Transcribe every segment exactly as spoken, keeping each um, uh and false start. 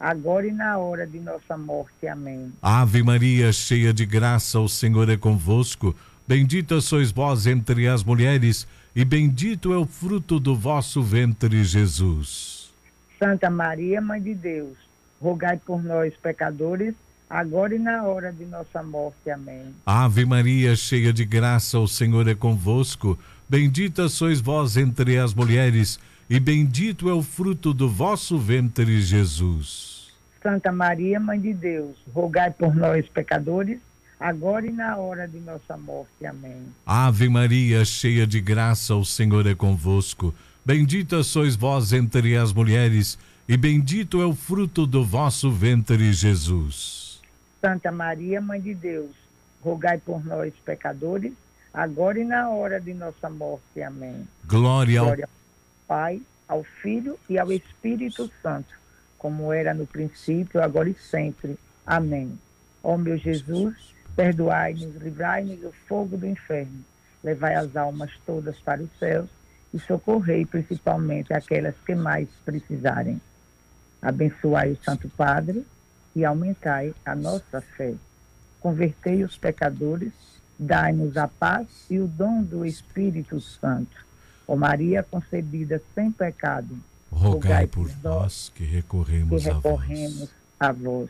agora e na hora de nossa morte. Amém. Ave Maria, cheia de graça, o Senhor é convosco. Bendita sois vós entre as mulheres, e bendito é o fruto do vosso ventre, Jesus. Santa Maria, Mãe de Deus, rogai por nós, pecadores, agora e na hora de nossa morte. Amém. Ave Maria, cheia de graça, o Senhor é convosco. Bendita sois vós entre as mulheres, e bendito é o fruto do vosso ventre, Jesus. Santa Maria, Mãe de Deus, rogai por nós, pecadores, agora e na hora de nossa morte. Amém. Ave Maria, cheia de graça, o Senhor é convosco. Bendita sois vós entre as mulheres, e bendito é o fruto do vosso ventre, Jesus. Santa Maria, Mãe de Deus, rogai por nós, pecadores, agora e na hora de nossa morte. Amém. Glória ao Glória ao Pai, ao Filho e ao Espírito Santo, como era no princípio, agora e sempre. Amém. Ó meu Jesus, perdoai-nos, livrai-nos do fogo do inferno, levai as almas todas para os céus e socorrei principalmente aquelas que mais precisarem. Abençoai o Santo Padre e aumentai a nossa fé. Convertei os pecadores, dai-nos a paz e o dom do Espírito Santo. Ó Maria concebida sem pecado, rogai por nós que recorremos, que a recorremos vós. a vós.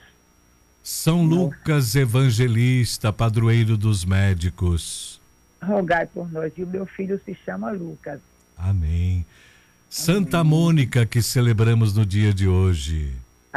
São Lucas Evangelista, padroeiro dos médicos, rogai por nós. E o meu filho se chama Lucas. Amém. Santa Mônica, que celebramos no dia de hoje.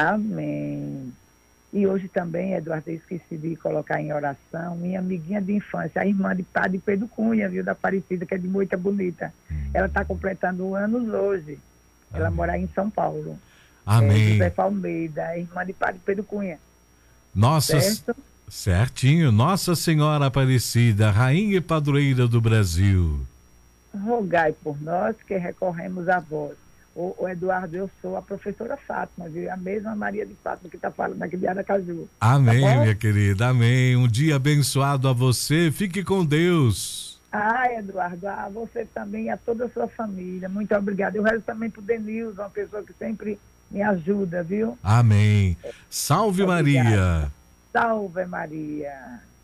Amém. E hoje também, Eduardo, eu esqueci de colocar em oração minha amiguinha de infância, a irmã de Padre Pedro Cunha, viu, da Aparecida, que é de Moita Bonita. Hum. Ela está completando anos hoje. Ela Amém. mora aí em São Paulo. Amém. É, José Almeida, irmã de Padre Pedro Cunha. Nossa, certo? Certinho. Nossa Senhora Aparecida, Rainha e Padroeira do Brasil, rogai por nós que recorremos a vós. O, o Eduardo, eu sou a professora Fátima, viu? A mesma Maria de Fátima que está falando aqui de Aracaju. Amém, tá minha querida, amém. Um dia abençoado a você, fique com Deus. Ah, Eduardo, a você também e a toda a sua família. Muito obrigada. Eu rezo também para o Denilson, uma pessoa que sempre me ajuda, viu? Amém. Salve Obrigada. Maria. Salve Maria.